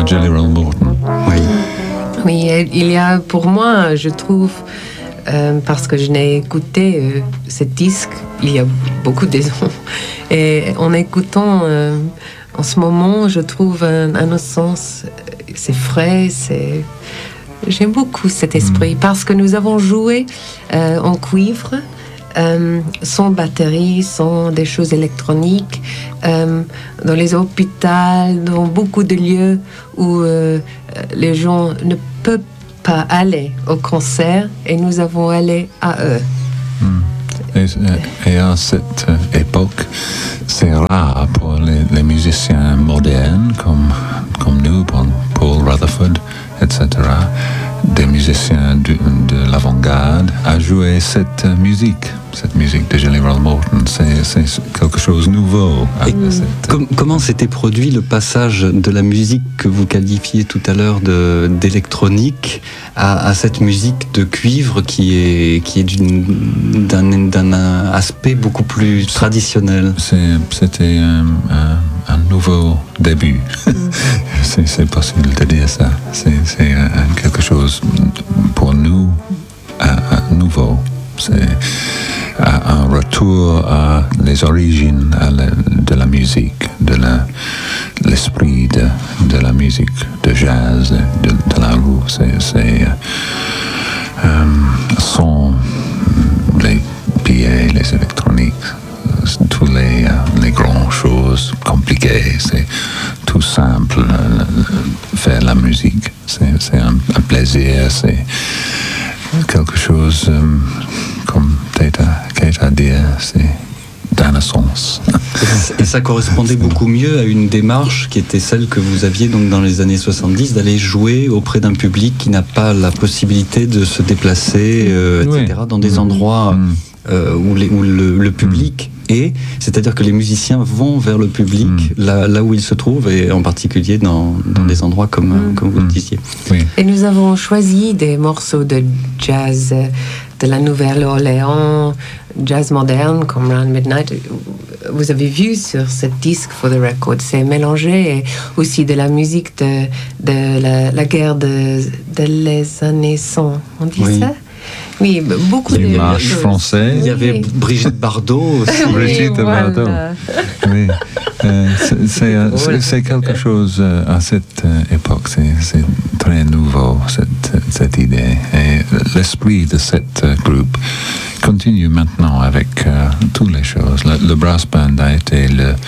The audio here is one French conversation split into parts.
à Jelly Roll Morton. Oui. Oui, il y a pour moi, je trouve, parce que je n'ai écouté ce disque il y a beaucoup de ans, et en écoutant en ce moment, je trouve un autre sens, c'est frais, j'aime beaucoup cet esprit, parce que nous avons joué en cuivre, sans batterie, sans des choses électroniques, dans les hôpitaux, dans beaucoup de lieux où les gens ne peuvent pas aller au concert, et nous avons allé à eux. Et à cette époque, c'est rare pour les musiciens modernes comme nous, Paul Rutherford, etc., des musiciens de l'avant-garde, à jouer cette musique de Jelly Roll Morton. C'est quelque chose de nouveau. Comment s'était produit le passage de la musique que vous qualifiez tout à l'heure d'électronique à cette musique de cuivre qui est d'un aspect beaucoup plus traditionnel? C'était un nouveau début. C'est possible de dire ça. C'est quelque chose pour nous nouveau. C'est un retour à les origines de la musique, de l'esprit de la musique de jazz, de la roue. C'est sans les pieds, les électroniques, tous les grandes choses compliquées. C'est tout simple. Faire la musique, c'est un plaisir. C'est quelque chose comme Keita dit, c'est d'un sens. Et ça correspondait beaucoup mieux à une démarche qui était celle que vous aviez donc dans les années 70, d'aller jouer auprès d'un public qui n'a pas la possibilité de se déplacer, etc., dans des endroits où le public est, c'est-à-dire que les musiciens vont vers le public, là où il se trouve, et en particulier dans des endroits comme vous le disiez. Oui. Et nous avons choisi des morceaux de jazz de la Nouvelle-Orléans, jazz moderne comme Round Midnight. Vous avez vu sur ce disque For the Record, c'est mélangé, et aussi de la musique de la guerre de les années 100. On dit ça? Oui, beaucoup les de marches français. Il y avait Brigitte Bardot aussi. Brigitte Bardot. Oui. C'est quelque chose à cette époque. C'est très nouveau, cette idée. Et l'esprit de cette groupe continue maintenant avec toutes les choses. Le brass band a été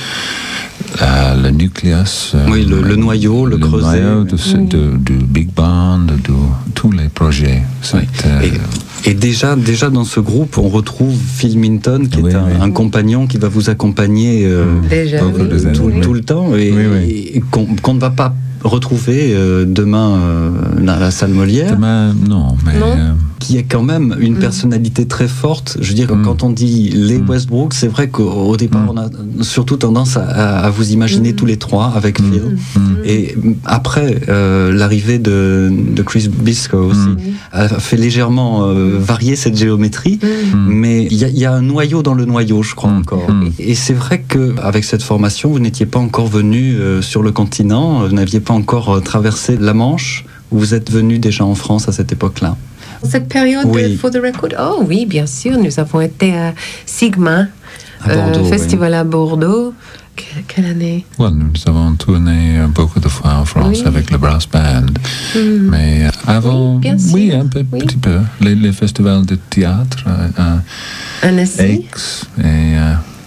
le nucléus. Le noyau, le creuset. Du big band, de tous les projets. Et déjà dans ce groupe, on retrouve Phil Minton, qui est un compagnon qui va vous accompagner tout le temps, et qu'on ne va pas retrouver demain à la salle Molière. Demain, non, mais... qui est quand même une personnalité très forte. Je veux dire, quand on dit les Westbrook, c'est vrai qu'au départ, on a surtout tendance à vous imaginer tous les trois avec Phil. Et après, l'arrivée de Chris Biscoe aussi a fait légèrement varier cette géométrie, mais il y a un noyau dans le noyau, je crois encore. Et c'est vrai qu'avec cette formation, vous n'étiez pas encore venu sur le continent, vous n'aviez pas encore traversé la Manche, vous êtes venu déjà en France à cette époque-là. Cette période de For the Record, oh oui, bien sûr, nous avons été à Sigma, festival à Bordeaux. Quelle année? Nous avons tourné beaucoup de fois en France avec le brass band. Mais avant, petit peu. Les festivals de théâtre à Aix. Et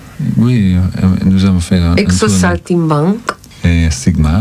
nous avons fait un Aix au Saltimbanque. Et Sigma,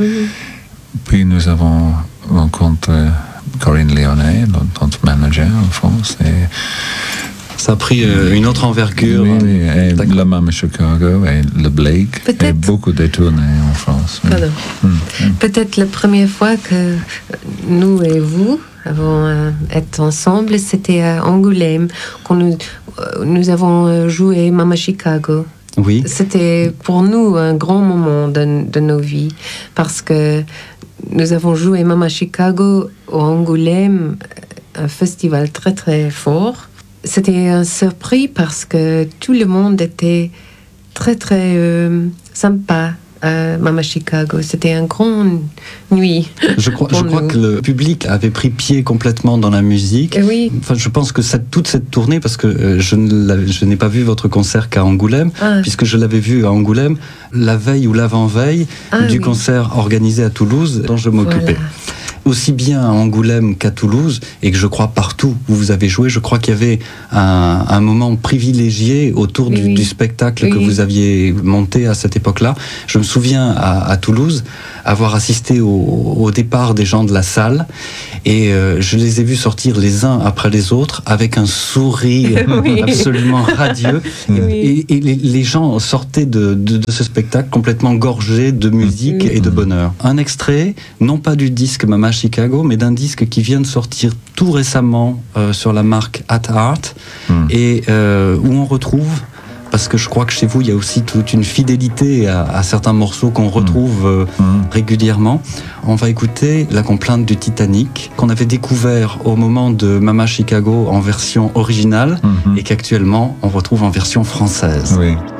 Puis nous avons rencontré Corinne Léonet, notre manager en France. Et ça a pris une autre envergure. Et la Mama Chicago et le Blake. Et beaucoup de tournées en France. Peut-être la première fois que nous et vous avons été ensemble, c'était à Angoulême, quand nous avons joué Mama Chicago. Oui. C'était pour nous un grand moment de nos vies, parce que nous avons joué Mama Chicago au Angoulême, un festival très très fort. C'était un surprise parce que tout le monde était très très sympa Mama Chicago. C'était une grande nuit. Je crois que le public avait pris pied complètement dans la musique. Oui. Enfin, je pense que toute cette tournée, parce que je n'ai pas vu votre concert qu'à Angoulême, puisque je l'avais vu à Angoulême la veille ou l'avant-veille du concert organisé à Toulouse dont je m'occupais. Voilà. Aussi bien à Angoulême qu'à Toulouse, et que je crois partout où vous avez joué, je crois qu'il y avait un moment privilégié autour du spectacle que vous aviez monté à cette époque-là. Je me souviens à Toulouse avoir assisté au départ des gens de la salle, et je les ai vus sortir les uns après les autres avec un sourire absolument radieux, et les gens sortaient de ce spectacle complètement gorgés de musique et de bonheur. Un extrait, non pas du disque Mama Chicago, mais d'un disque qui vient de sortir tout récemment sur la marque At Art, et où on retrouve, parce que je crois que chez vous il y a aussi toute une fidélité à certains morceaux qu'on retrouve régulièrement. On va écouter La complainte du Titanic, qu'on avait découvert au moment de Mama Chicago en version originale, et qu'actuellement on retrouve en version française. Oui.